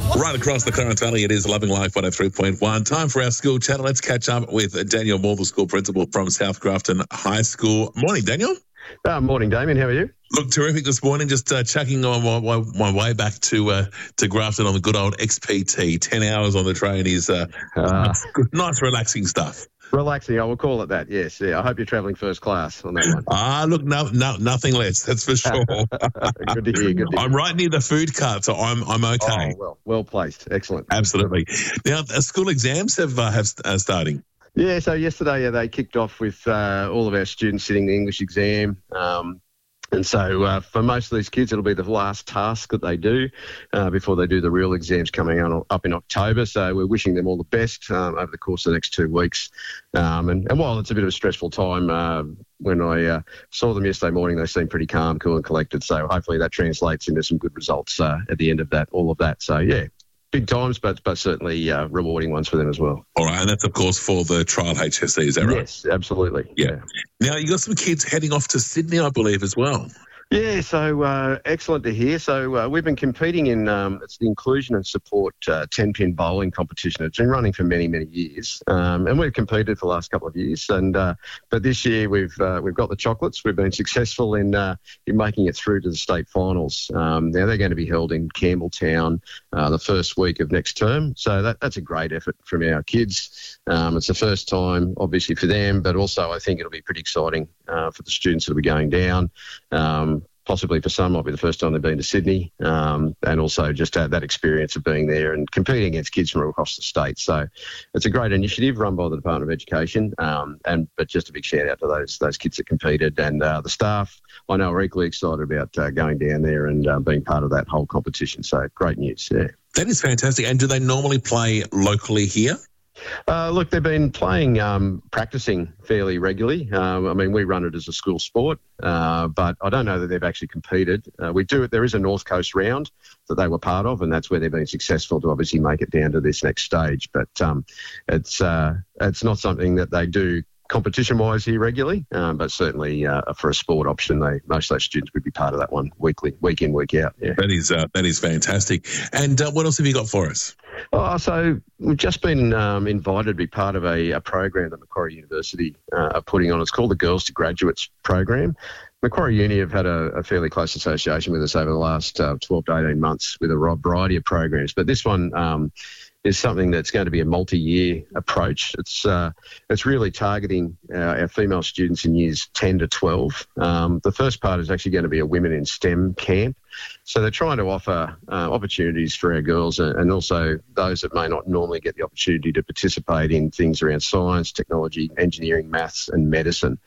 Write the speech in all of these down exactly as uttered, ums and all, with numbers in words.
Right across the Clarence Valley, it is Loving Life one oh three point one. Time for our school channel. Let's catch up with Daniel Moore, the school principal from South Grafton High School. Morning, Daniel. Uh, morning, Damien. How are you? Look, terrific this morning. Just uh, chucking on my, my, my way back to uh, to Grafton on the good old X P T. Ten hours on the train is uh, uh, nice, relaxing stuff. Relaxing, I will call it that, yes. Yeah, I hope you're travelling first class on that one. Ah, look, no, no, nothing less, that's for sure. Good to hear, good to hear. I'm right near the food cart, so I'm I'm okay. Oh, well, well placed. Excellent. Absolutely. Now, school exams have, uh, have uh, starting. Yeah, so yesterday uh, they kicked off with uh, all of our students sitting the English exam. Um, And so uh, for most of these kids, it'll be the last task that they do uh, before they do the real exams coming on, up in October. So we're wishing them all the best um, over the course of the next two weeks. Um, and, and while it's a bit of a stressful time, uh, when I uh, saw them yesterday morning, they seemed pretty calm, cool and collected. So hopefully that translates into some good results uh, at the end of that, all of that. So, yeah. Big times, but but certainly uh, rewarding ones for them as well. All right, and that's, of course, for the trial H S C, is that right? Yes, absolutely. Yeah. yeah. Now, you got some kids heading off to Sydney, I believe, as well. Yeah, so uh, excellent to hear. So uh, we've been competing in um, it's the Inclusion and Support uh, ten-pin bowling competition. It's been running for many, many years, um, and we've competed for the last couple of years. And uh, but this year we've uh, we've got the chocolates. We've been successful in uh, in making it through to the state finals. Um, now they're going to be held in Campbelltown uh, the first week of next term. So that that's a great effort from our kids. Um, it's the first time, obviously, for them, but also I think it'll be pretty exciting uh, for the students that'll be going down. Um, Possibly for some, might be the first time they've been to Sydney, um, and also just to have that experience of being there and competing against kids from across the state. So it's a great initiative run by the Department of Education, um, and but just a big shout out to those those kids that competed, and uh, the staff I know are equally excited about uh, going down there and uh, being part of that whole competition. So great news, yeah. That is fantastic. And do they normally play locally here? Uh, look, they've been playing, um, practicing fairly regularly. Um, I mean, we run it as a school sport, uh, but I don't know that they've actually competed. Uh, we do it. There is a North Coast round that they were part of, and that's where they've been successful to obviously make it down to this next stage. But um, it's uh, it's not something that they do competition-wise here regularly, um, but certainly uh, for a sport option, they most of those students would be part of that one weekly, week in, week out. Yeah, that is uh, that is fantastic. And uh, what else have you got for us? Oh, so we've just been um, invited to be part of a, a program that Macquarie University uh, are putting on. It's called the Girls to Graduates program. Macquarie Uni have had a, a fairly close association with us over the last uh, twelve to eighteen months with a variety of programs, but this one um, is something that's going to be a multi-year approach. It's uh, it's really targeting uh, our female students in years ten to twelve. Um, the first part is actually going to be a Women in STEM camp. So they're trying to offer uh, opportunities for our girls and, and also those that may not normally get the opportunity to participate in things around science, technology, engineering, maths and medicine.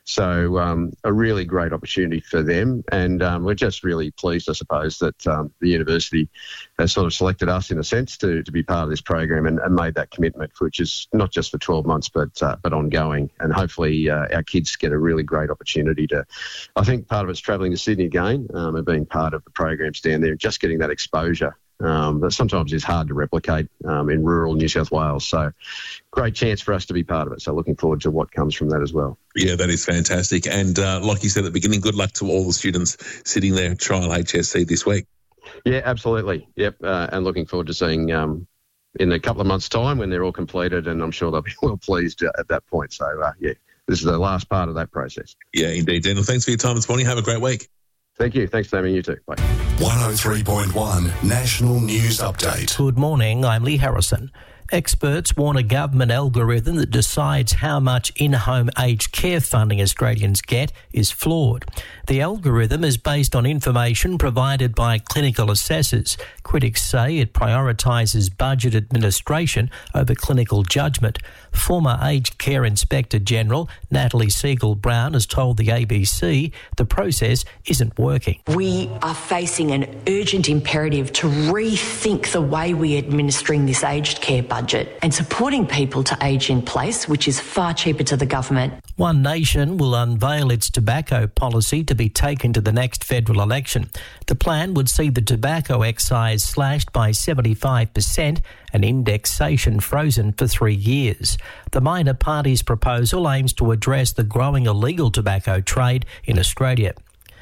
So um, a really great opportunity for them. And um, we're just really pleased, I suppose, that um, the university has sort of selected us, in a sense, to, to be part of this program and, and made that commitment, which is not just for twelve months, but uh, but ongoing. And hopefully uh, our kids get a really great opportunity to, I think part of it's travelling to Sydney again um, and being part of the programs down there, just getting that exposure um, that sometimes is hard to replicate um, in rural New South Wales. So great chance for us to be part of it. So looking forward to what comes from that as well. Yeah, that is fantastic. And uh, like you said at the beginning, good luck to all the students sitting there at Trial H S C this week. Yeah, absolutely. Yep. Uh, and looking forward to seeing um, in a couple of months' time when they're all completed, and I'm sure they'll be well pleased at that point. So, uh, yeah, this is the last part of that process. Yeah, indeed. Daniel, thanks for your time this morning. Have a great week. Thank you. Thanks, Damien. You too. Bye. one oh three point one National News Update. Good morning. I'm Lee Harrison. Experts warn a government algorithm that decides how much in-home aged care funding Australians get is flawed. The algorithm is based on information provided by clinical assessors. Critics say it prioritises budget administration over clinical judgment. Former Aged Care Inspector General Natalie Siegel-Brown has told the A B C the process isn't working. We are facing an urgent imperative to rethink the way we're administering this aged care budget and supporting people to age in place, which is far cheaper to the government. One Nation will unveil its tobacco policy to be taken to the next federal election. The plan would see the tobacco excise slashed by seventy-five percent and indexation frozen for three years. The minor party's proposal aims to address the growing illegal tobacco trade in Australia.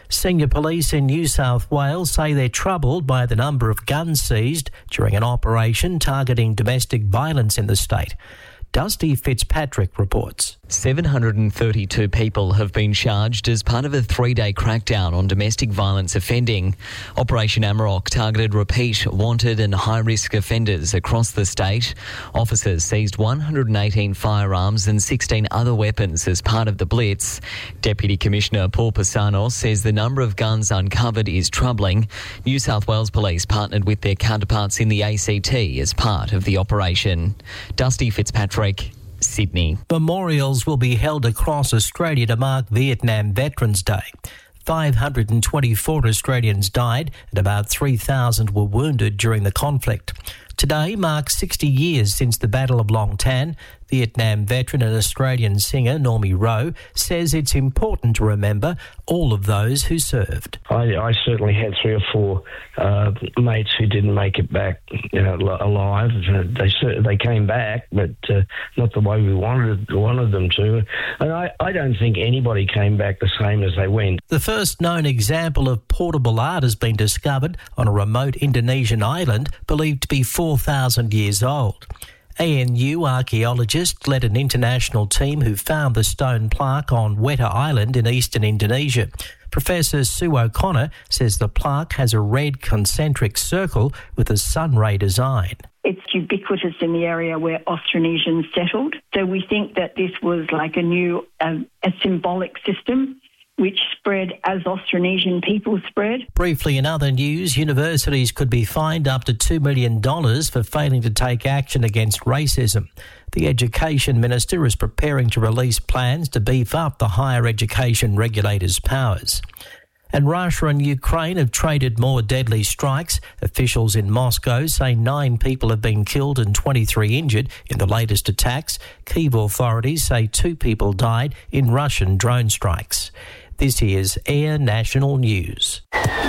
Senior police in New South Wales say they're troubled by the number of guns seized during an operation targeting domestic violence in the state. Dusty Fitzpatrick reports. seven hundred thirty-two people have been charged as part of a three-day crackdown on domestic violence offending. Operation Amarok targeted repeat, wanted and high-risk offenders across the state. Officers seized one hundred eighteen firearms and sixteen other weapons as part of the blitz. Deputy Commissioner Paul Pisano says the number of guns uncovered is troubling. New South Wales Police partnered with their counterparts in the A C T as part of the operation. Dusty Fitzpatrick, Sydney. Memorials will be held across Australia to mark Vietnam Veterans Day. five hundred twenty-four Australians died and about three thousand were wounded during the conflict. Today marks sixty years since the Battle of Long Tan. Vietnam veteran and Australian singer Normie Rowe says it's important to remember all of those who served. I, I certainly had three or four uh, mates who didn't make it back you know, alive. They they came back, but uh, not the way we wanted wanted them to. And I, I don't think anybody came back the same as they went. The first known example of portable art has been discovered on a remote Indonesian island believed to be four thousand years old. A N U archaeologists led an international team who found the stone plaque on Weta Island in eastern Indonesia. Professor Sue O'Connor says the plaque has a red concentric circle with a sunray design. It's ubiquitous in the area where Austronesians settled. So we think that this was like a new, uh, a symbolic system which spread as Austronesian people spread. Briefly in other news, universities could be fined up to two million dollars for failing to take action against racism. The Education Minister is preparing to release plans to beef up the higher education regulators' powers. And Russia and Ukraine have traded more deadly strikes. Officials in Moscow say nine people have been killed and twenty-three injured in the latest attacks. Kyiv authorities say two people died in Russian drone strikes. This is Air National News.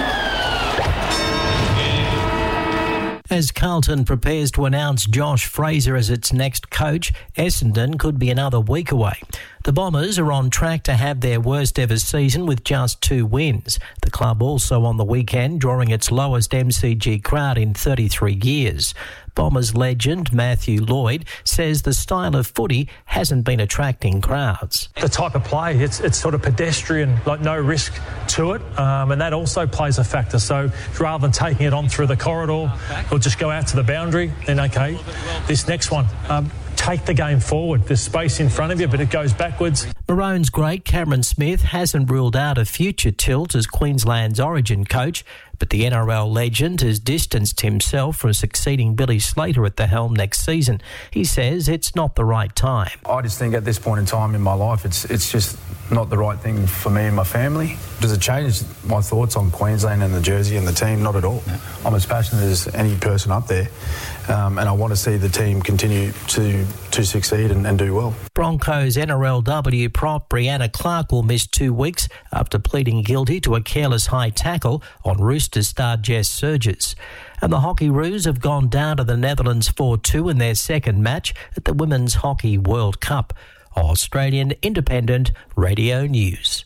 As Carlton prepares to announce Josh Fraser as its next coach, Essendon could be another week away. The Bombers are on track to have their worst ever season with just two wins. The club also on the weekend drawing its lowest M C G crowd in thirty-three years. Bombers legend Matthew Lloyd says the style of footy hasn't been attracting crowds. The type of play, it's it's sort of pedestrian, like no risk to it, um, and that also plays a factor. So rather than taking it on through the corridor or just go out to the boundary, then okay, this next one, um, take the game forward. There's space in front of you, but it goes backwards. Maroons great Cameron Smith hasn't ruled out a future tilt as Queensland's Origin coach, but the N R L legend has distanced himself from succeeding Billy Slater at the helm next season. He says it's not the right time. I just think at this point in time in my life, it's it's just not the right thing for me and my family. Does it change my thoughts on Queensland and the jersey and the team? Not at all. I'm as passionate as any person up there, um, and I want to see the team continue to to succeed and, and do well. Broncos N R L W prop Brianna Clark will miss two weeks after pleading guilty to a careless high tackle on Roosters star Jess Surges. And the Hockey Roos have gone down to the Netherlands four two in their second match at the Women's Hockey World Cup. Australian Independent Radio News.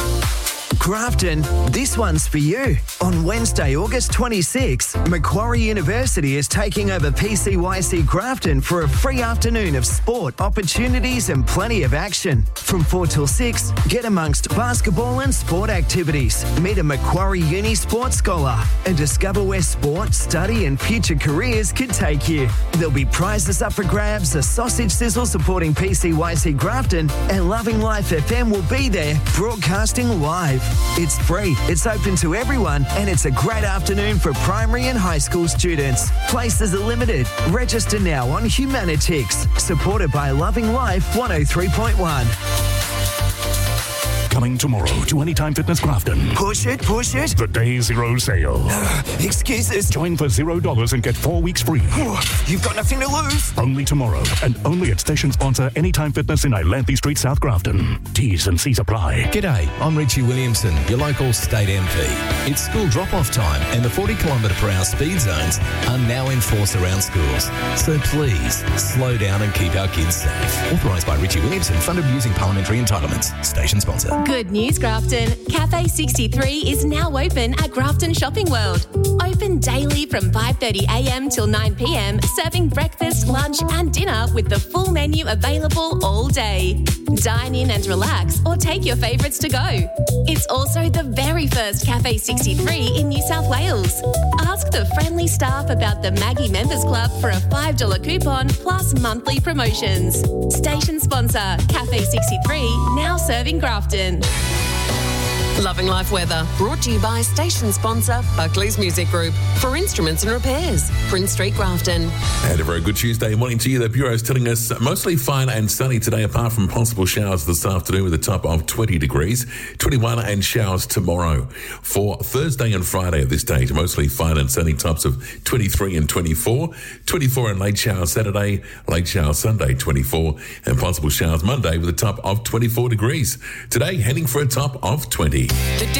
Grafton, this one's for you. On Wednesday, August twenty-sixth, Macquarie University is taking over P C Y C Grafton for a free afternoon of sport, opportunities and plenty of action. From four till six, get amongst basketball and sport activities. Meet a Macquarie Uni sports scholar and discover where sport, study and future careers could take you. There'll be prizes up for grabs, a sausage sizzle supporting P C Y C Grafton, and Loving Life F M will be there broadcasting live. It's free, it's open to everyone, and it's a great afternoon for primary and high school students. Places are limited. Register now on Humanitix, supported by Loving Life one oh three point one. Coming tomorrow to Anytime Fitness Grafton. Push it, push it. The Day Zero Sale. Uh, excuses. Join for zero dollars and get four weeks free. You've got nothing to lose. Only tomorrow, and only at station sponsor Anytime Fitness in Ilanthi Street, South Grafton. T's and C's apply. G'day, I'm Richie Williamson, your local state M P. It's school drop-off time, and the forty kilometre per hour speed zones are now in force around schools. So please, slow down and keep our kids safe. Authorised by Richie Williamson, funded using parliamentary entitlements. Station sponsor. Good news, Grafton. Cafe sixty-three is now open at Grafton Shopping World. Open daily from five thirty a m till nine p m, serving breakfast, lunch and dinner with the full menu available all day. Dine in and relax or take your favourites to go. It's also the very first Cafe sixty-three in New South Wales. Ask the friendly staff about the Maggie Members Club for a five dollars coupon plus monthly promotions. Station sponsor, Cafe sixty-three, now serving Grafton. Loving Life Weather, brought to you by station sponsor Buckley's Music Group for instruments and repairs, Prince Street, Grafton. And a very good Tuesday morning to you. The Bureau is telling us mostly fine and sunny today, apart from possible showers this afternoon with a top of twenty degrees, twenty-one and showers tomorrow. For Thursday and Friday at this stage, mostly fine and sunny, tops of twenty-three and twenty-four, twenty-four and late showers Saturday, late showers Sunday, twenty-four, and possible showers Monday with a top of twenty-four degrees. Today, heading for a top of twenty. The